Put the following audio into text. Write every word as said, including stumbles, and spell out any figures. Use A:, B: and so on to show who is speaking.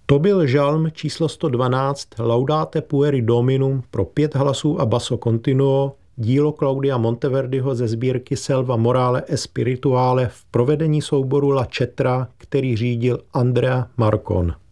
A: To byl žalm číslo sto dvanáct Laudate pueri Dominum pro pět hlasů a basso continuo, dílo Claudia Monteverdiho ze sbírky Selva Morale e Spirituale v provedení souboru La Cetra, který řídil Andrea Marcon.